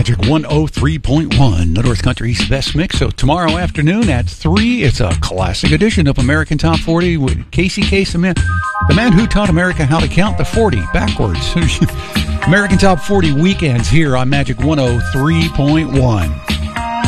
Magic 103.1, the North Country's best mix. So tomorrow afternoon at 3, it's a classic edition of American Top 40 with Casey Kasem, the man who taught America how to count the 40 backwards. American Top 40 weekends here on Magic 103.1.